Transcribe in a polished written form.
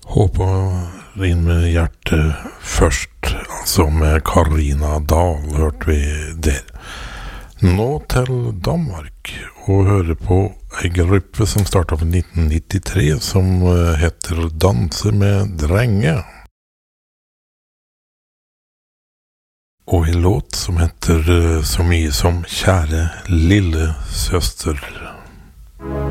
Håper inn med hjertet først, altså med Karina Dahl, hørte vi der. Nå til Danmark, og høre på en gruppe som startet i 1993, som heter Danse med drenge. Og en låt som heter så mye som Kjære lille søster.